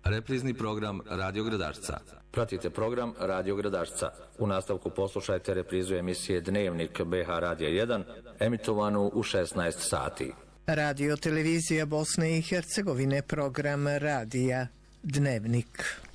Reprizni program Radio Gradašca. Pratite program Radio Gradašca. U nastavku poslušajte reprizu emisije Dnevnik BH Radija 1, emitovanu u 16 sati. Radio Televizija Bosne i Hercegovine, program Radija Dnevnik.